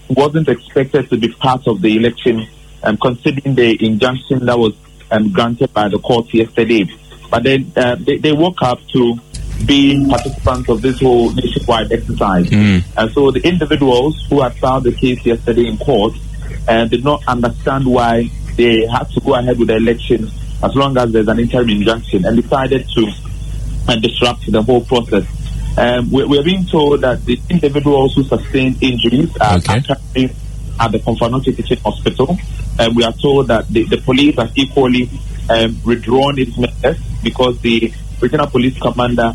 wasn't expected to be part of the election, considering the injunction that was granted by the court yesterday. But then they woke up to being participants of this whole nationwide exercise. And so the individuals who had filed the case yesterday in court did not understand why they had to go ahead with the election as long as there's an interim injunction, and decided to disrupt the whole process. We're being told that the individuals who sustained injuries are currently at the Konfano Teaching Hospital. We are told that the police has equally withdrawn its measures because the regional police commander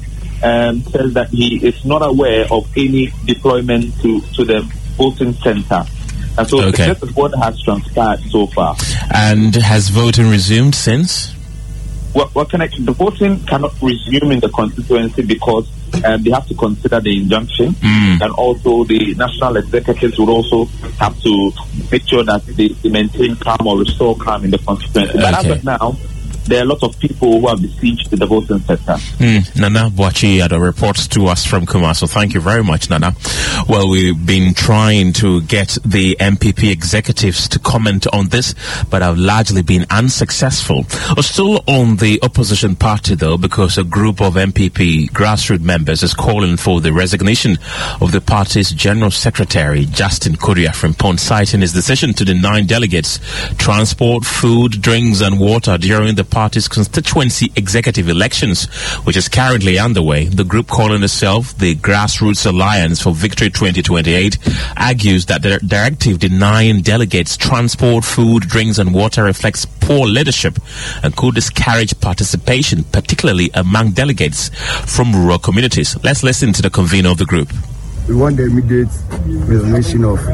says that he is not aware of any deployment to the voting center. And so this is what has transpired so far. And has voting resumed since? Well, the voting cannot resume in the constituency because they have to consider the injunction, and also the national executives would also have to make sure that they maintain calm or restore calm in the constituency. But as of now, there are a lot of people who have besieged the voting sector. Nana Boachi reports to us from Kumasi. Thank you very much, Nana. Well, we've been trying to get the MPP executives to comment on this, but have largely been unsuccessful. We're still on the opposition party, though, because a group of MPP grassroots members is calling for the resignation of the party's General Secretary, Justin Kuriafrimpong, citing his decision to deny delegates transport, food, drinks, and water during the party's constituency executive elections, which is currently underway. The group, calling itself the Grassroots Alliance for Victory 2028, argues that the directive denying delegates transport, food, drinks, and water reflects poor leadership and could discourage participation, particularly among delegates from rural communities. Let's listen to the convener of the group. We want the immediate resignation of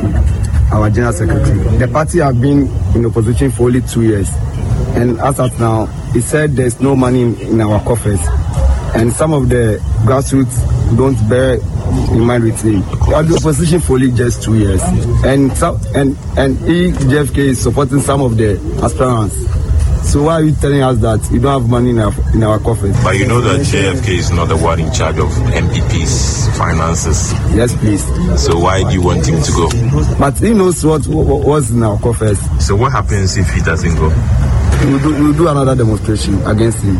JFK, our General Secretary. The party have been in opposition for only 2 years. And as of now, he said there's no money in our coffers. And some of the grassroots don't bear in mind with him. We are the opposition for only just 2 years. And JFK is supporting some of the aspirants. So why are you telling us that you don't have money in our coffers? But you know that JFK is not the one in charge of MPP's finances. Yes, please. So why do you want him to go? But he knows what's in our coffers. So what happens if he doesn't go? We'll do another demonstration against him.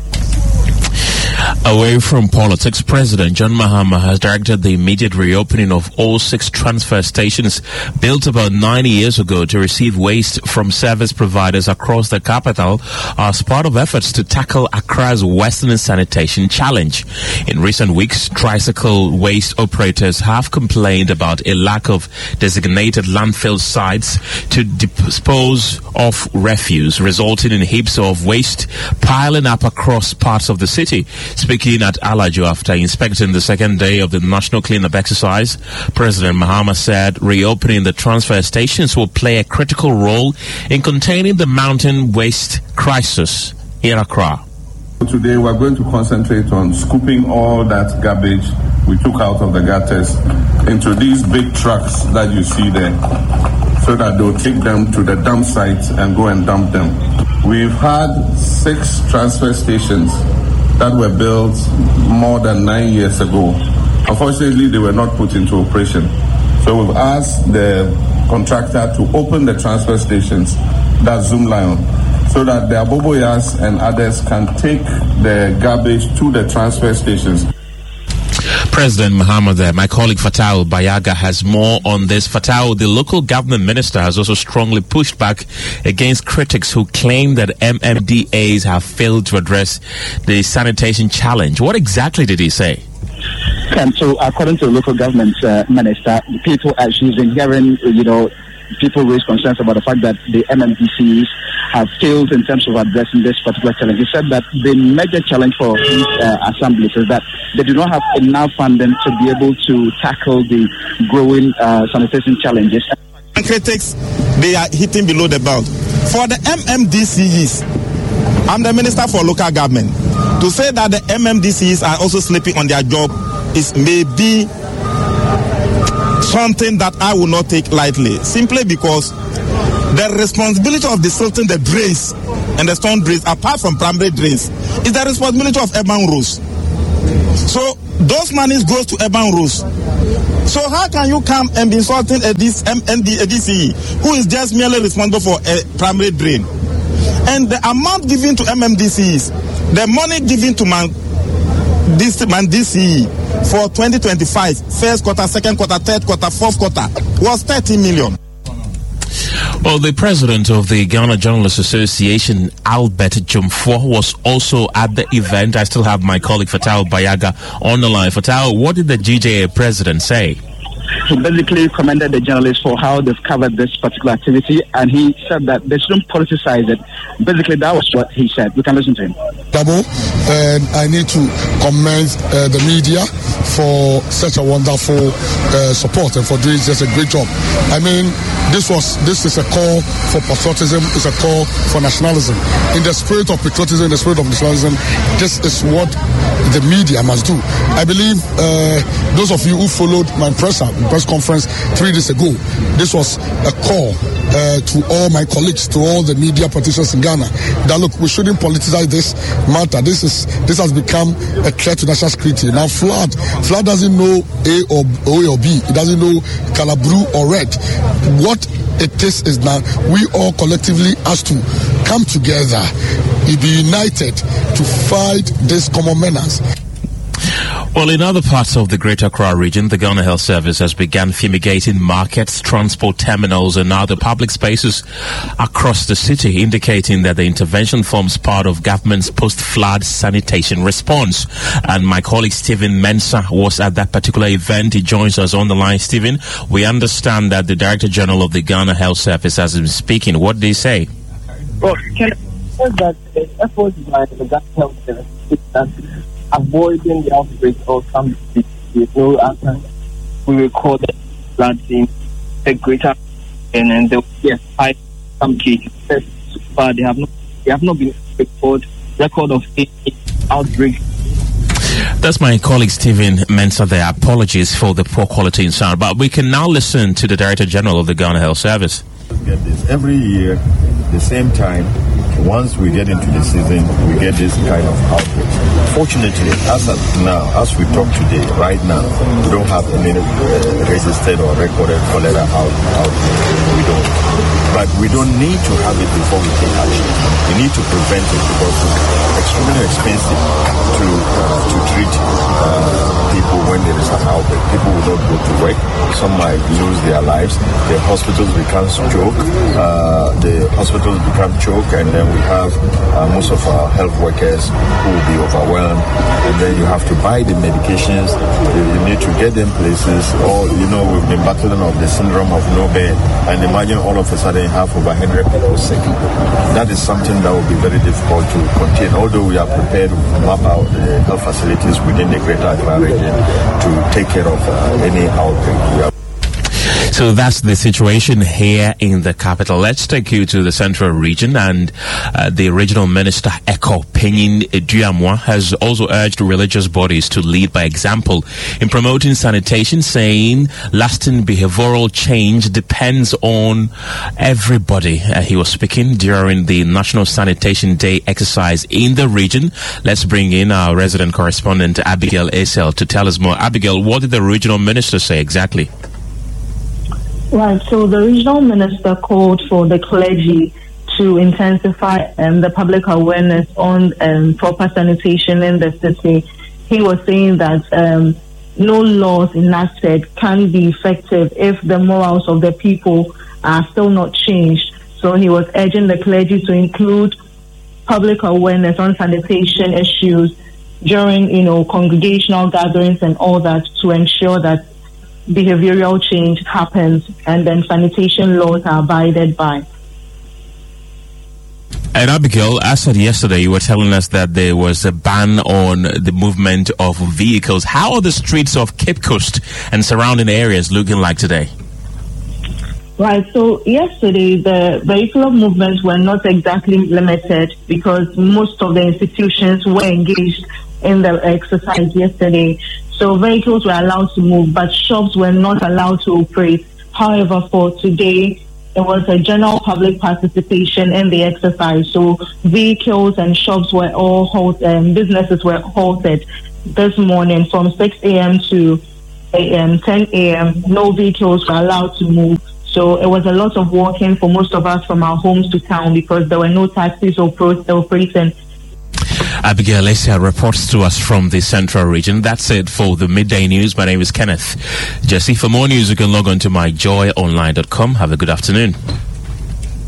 Away from politics, President John Mahama has directed the immediate reopening of all 6 transfer stations built about 90 years ago to receive waste from service providers across the capital as part of efforts to tackle Accra's Western Sanitation Challenge. In recent weeks, tricycle waste operators have complained about a lack of designated landfill sites to dispose of refuse, resulting in heaps of waste piling up across parts of the city. Speaking at Alajo after inspecting the second day of the national cleanup exercise, President Mahama said reopening the transfer stations will play a critical role in containing the mountain waste crisis in Accra. Today we're going to concentrate on scooping all that garbage we took out of the gutters into these big trucks that you see there, so that they'll take them to the dump sites and go and dump them. We've had 6 transfer stations that were built more than 9 years ago. Unfortunately, they were not put into operation. So we've asked the contractor to open the transfer stations, that's Zoom Lion, so that the Aboboyas and others can take the garbage to the transfer stations. President Mahama there. My colleague Fatau Bayaga has more on this. Fatau, the local government minister, has also strongly pushed back against critics who claim that MMDAs have failed to address the sanitation challenge. What exactly did he say? So according to the local government minister, the people actually been hearing, people raise concerns about the fact that the MMDCs have failed in terms of addressing this particular challenge. He said that the major challenge for these assemblies is that they do not have enough funding to be able to tackle the growing sanitation challenges. Critics, they are hitting below the belt. For the MMDCs, I'm the Minister for Local Government. To say that the MMDCs are also sleeping on their job is maybe something that I will not take lightly, simply because the responsibility of desilting the drains and the storm drains, apart from primary drains, is the responsibility of urban roads. So those monies goes to urban roads. So how can you come and be insulting a DCE who is just merely responsible for a primary drain? And the amount given to MMDCEs, the money given to DCE for 2025, first quarter, second quarter, third quarter, fourth quarter, was 30 million. Well, the president of the Ghana Journalists Association, Albert Jumfo, was also at the event. I still have my colleague Fatal Bayaga on the line. Fatal, what did the GJA president say? He basically commended the journalists for how they've covered this particular activity, and he said that they shouldn't politicize it. Basically, that was what he said. We can listen to him. And I need to commend the media for such a wonderful support and for doing just a great job. I mean, this is a call for patriotism, it's a call for nationalism. In the spirit of patriotism, in the spirit of nationalism, this is what the media must do. I believe those of you who followed my press conference 3 days ago, this was a call to all my colleagues, to all the media politicians in Ghana, that look, we shouldn't politicize this matter. This has become a threat to national security. Now, flood doesn't know A or B. It doesn't know color blue or red. What it is that we all collectively has to come together, be united to fight this common menace. Well, in other parts of the Greater Accra region, the Ghana Health Service has begun fumigating markets, transport terminals and other public spaces across the city, indicating that the intervention forms part of government's post-flood sanitation response. And my colleague Stephen Mensah was at that particular event. He joins us on the line. Stephen, we understand that the Director General of the Ghana Health Service has been speaking. What did he say? Well, can I say that the efforts by the Ghana Health Service is that avoiding the outbreak of some disease. So after we recorded floods in the Greater and there was some cases. So far they have not been record of any outbreak. That's my colleague Stephen Mensah there. Apologies for the poor quality in sound, but we can now listen to the Director General of the Ghana Health Service. Get this every year, the same time. Once we get into the season, we get this kind of outbreak. Fortunately, as we talk today, right now, we don't have any registered or recorded cholera outbreak. We don't. But we don't need to have it before we take action. We need to prevent it because it's extremely expensive to treat people when there is an outbreak. People will not go to work. Some might lose their lives. The hospitals become choke. And then we have most of our health workers who will be overwhelmed, and then you have to buy the medications. You need to get them places. Or we've been battling of the syndrome of no bed, and imagine all of a sudden you have over 100 people sick. That is something that will be very difficult to contain. Although we are prepared to map out the health facilities within the Greater Accra region to take care of any outbreak. So that's the situation here in the capital. Let's take you to the central region, and the regional minister Eko Penyin Eduamwa has also urged religious bodies to lead by example in promoting sanitation, saying lasting behavioral change depends on everybody. He was speaking during the National Sanitation Day exercise in the region. Let's bring in our resident correspondent Abigail Esel to tell us more. Abigail, what did the regional minister say exactly? Right, so the regional minister called for the clergy to intensify the public awareness on proper sanitation in the city. He was saying that no laws enacted can be effective if the morals of the people are still not changed. So he was urging the clergy to include public awareness on sanitation issues during, congregational gatherings and all that, to ensure that behavioral change happens and then sanitation laws are abided by. And Abigail, as said yesterday, you were telling us that there was a ban on the movement of vehicles. How are the streets of Cape Coast and surrounding areas looking like today? Right, so yesterday the vehicular movements were not exactly limited because most of the institutions were engaged in the exercise yesterday. So vehicles were allowed to move, but shops were not allowed to operate. However, for today, there was a general public participation in the exercise. So vehicles and shops were all halted, businesses were halted. this morning from 6 a.m. to 10 a.m., no vehicles were allowed to move. So it was a lot of walking for most of us from our homes to town because there were no taxis operating. Abigail Esia reports to us from the Central Region. That's it for the Midday News. My name is Kenneth Jesse. For more news, you can log on to myjoyonline.com. Have a good afternoon.